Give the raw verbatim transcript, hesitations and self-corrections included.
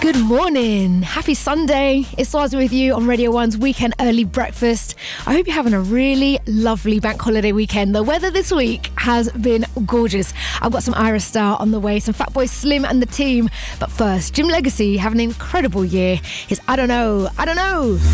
Good morning. Happy Sunday. It's Swazi with you on Radio one's Weekend Early Breakfast. I hope you're having a really lovely bank holiday weekend. The weather this week has been gorgeous. I've got some Ira Star on the way, some Fatboy Slim and the team. But first, Jim Legacy have an incredible year. His I Don't Know, I Don't Know.